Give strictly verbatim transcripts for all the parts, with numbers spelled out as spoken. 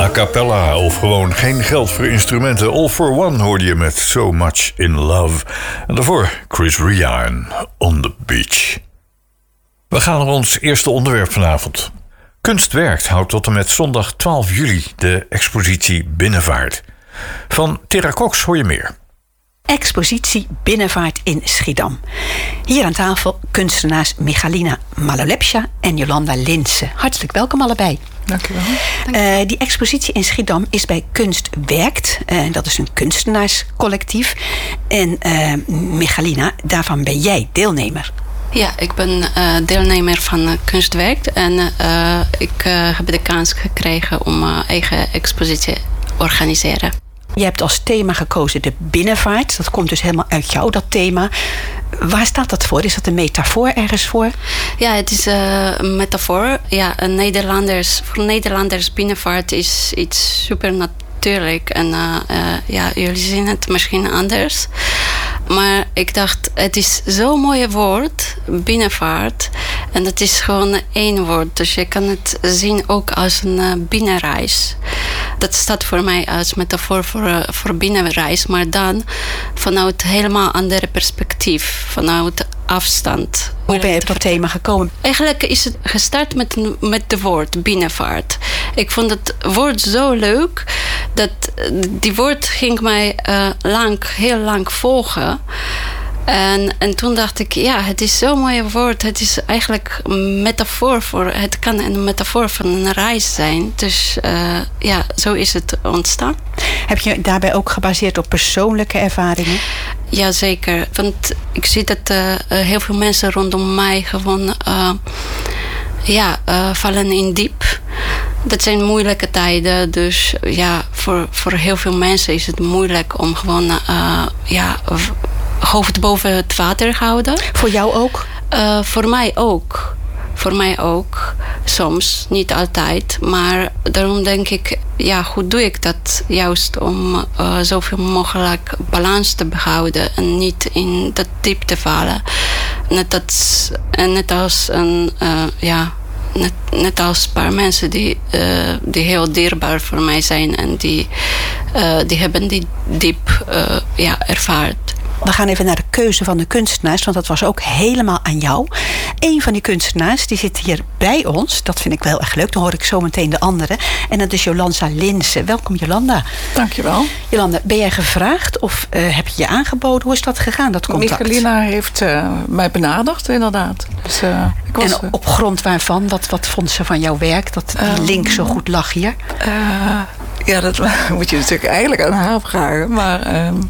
A cappella of gewoon geen geld voor instrumenten. All for One hoorde je met So Much in Love. En daarvoor Chris Ria en On the Beach. We gaan naar ons eerste onderwerp vanavond. Kunst Werkt houdt tot en met zondag twaalf juli de expositie Binnenvaart. Van Tera Cox hoor je meer. Expositie Binnenvaart in Schiedam. Hier aan tafel kunstenaars Michalina Malolepsja en Jolanda Linse. Hartelijk welkom allebei. Dank u wel. Uh, die expositie in Schiedam is bij Kunst Werkt. Uh, dat is een kunstenaarscollectief. En uh, Michalina, daarvan ben jij deelnemer. Ja, ik ben uh, deelnemer van uh, Kunst Werkt. En uh, ik uh, heb de kans gekregen om uh, eigen expositie te organiseren. Je hebt als thema gekozen de binnenvaart. Dat komt dus helemaal uit jou, dat thema. Waar staat dat voor? Is dat een metafoor ergens voor? Ja, het is uh, een metafoor. Ja, een Nederlanders, voor Nederlanders binnenvaart is iets super natuurlijk. En uh, uh, ja, jullie zien het misschien anders. Maar ik dacht, het is zo'n mooi woord, binnenvaart. En het is gewoon één woord. Dus je kan het zien ook als een uh, binnenreis. Dat staat voor mij als metafoor voor, uh, voor binnenreis. Maar dan vanuit helemaal andere perspectief. Vanuit afstand. Hoe ben je op dat thema gekomen? Eigenlijk is het gestart met, met het woord binnenvaart. Ik vond het woord zo leuk. Dat die woord ging mij uh, lang, heel lang volgen. En, en toen dacht ik, ja, het is zo'n mooi woord. Het is eigenlijk een metafoor voor... Het kan een metafoor van een reis zijn. Dus uh, ja, zo is het ontstaan. Heb je daarbij ook gebaseerd op persoonlijke ervaringen? Jazeker. Want ik zie dat uh, heel veel mensen rondom mij gewoon... Uh, ja, uh, vallen in diep. Dat zijn moeilijke tijden. Dus ja, voor, voor heel veel mensen is het moeilijk om gewoon... Uh, ja, hoofd boven het water te houden. Voor jou ook? Uh, voor mij ook. Voor mij ook. Soms, niet altijd. Maar daarom denk ik, ja, hoe doe ik dat? Juist om uh, zoveel mogelijk balans te behouden en niet in dat diep te vallen. Net, dat, net als een, uh, ja, net, net als een paar mensen die, uh, die heel dierbaar voor mij zijn en die, uh, die hebben die diep uh, ja, ervaard. We gaan even naar de keuze van de kunstenaars, want dat was ook helemaal aan jou. Eén van die kunstenaars die zit hier bij ons. Dat vind ik wel echt leuk. Dan hoor ik zo meteen de andere. En dat is Jolanda Linse. Welkom, Jolanda. Dank je wel. Jolanda, ben jij gevraagd of uh, heb je je aangeboden? Hoe is dat gegaan, dat contact? Michalina heeft uh, mij benaderd, inderdaad. Dus, uh, ik was, en op grond waarvan? Wat, wat vond ze van jouw werk? Dat die uh, link zo goed lag hier? Uh, ja, dat moet je natuurlijk eigenlijk aan haar vragen. Maar um,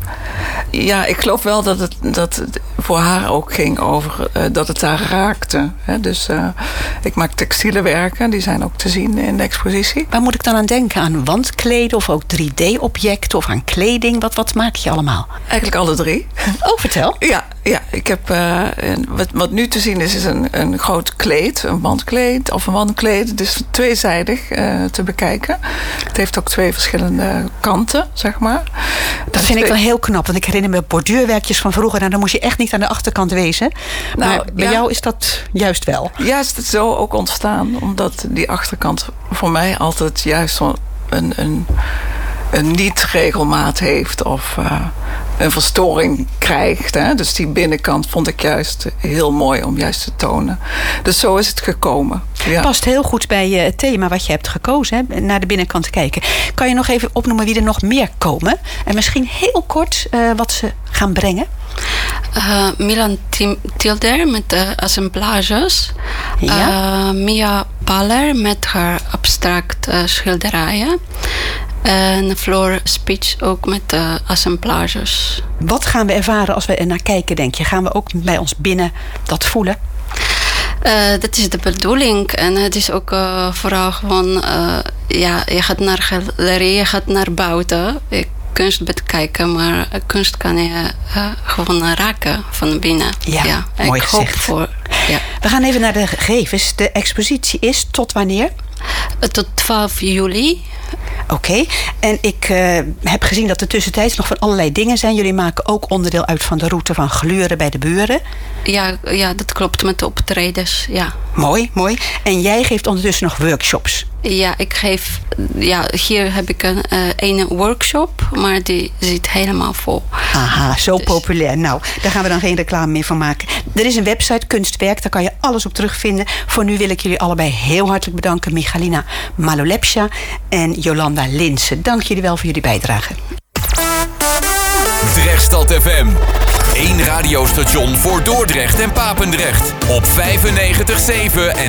ja, ik geloof wel dat het, dat het voor haar ook ging over uh, dat het haar raakte. Hè? Dus uh, ik maak textiele werken, die zijn ook te zien in de expositie. Waar moet ik dan aan denken? Aan wandkleden of ook drie D-objecten of aan kleding? Wat, wat maak je allemaal? Eigenlijk alle drie. Oh, vertel. Ja, ja ik heb, uh, wat, wat nu te zien is, is een, een groot kleed, een wandkleed of een wandkleed. Het is tweezijdig uh, te bekijken. Het heeft ook twee verschillende kanten, zeg maar. Dat vind ik wel heel knap, want ik herinner me borduurwerkjes van vroeger. Nou, dan moest je echt niet aan de achterkant wezen. Maar nou, bij ja, jou is dat juist wel. Ja, is het zo ook ontstaan, omdat die achterkant voor mij altijd juist een, een, een niet-regelmaat heeft of uh, een verstoring krijgt. Hè? Dus die binnenkant vond ik juist heel mooi om juist te tonen. Dus zo is het gekomen. Ja. Past heel goed bij het thema wat je hebt gekozen, hè? Naar de binnenkant te kijken. Kan je nog even opnoemen wie er nog meer komen? En misschien heel kort uh, wat ze gaan brengen? Uh, Milan Tilder met uh, assemblages. Ja. Uh, Mia Paller met haar abstract uh, schilderijen. En Floor Speech ook met uh, assemblages. Wat gaan we ervaren als we er naar kijken, denk je? Gaan we ook bij ons binnen dat voelen? Uh, dat is de bedoeling. En het is ook uh, vooral gewoon... Uh, ja, je gaat naar galerieën, je gaat naar buiten. Je kunst bekijken, maar kunst kan je uh, gewoon raken van binnen. Ja, ja mooi ik gezegd. Hoop voor, ja. We gaan even naar de gegevens. De expositie is tot wanneer? Uh, tot twaalf juli. Oké, okay. En ik uh, heb gezien dat er tussentijds nog van allerlei dingen zijn. Jullie maken ook onderdeel uit van de route van Gluren bij de buren. Ja, ja, dat klopt, met de optredens, ja. Mooi, mooi. En jij geeft ondertussen nog workshops. Ja, ik geef... Ja, hier heb ik een, uh, een workshop, maar die zit helemaal vol. Aha, zo dus. populair. Nou, daar gaan we dan geen reclame meer van maken. Er is een website, Kunstwerk, daar kan je alles op terugvinden. Voor nu wil ik jullie allebei heel hartelijk bedanken. Michalina Malolepsha en Jolanda Linsen. Dank jullie wel voor jullie bijdrage. Drechtstad F M. Eén radiostation voor Dordrecht en Papendrecht. Op vijfennegentig komma zeven en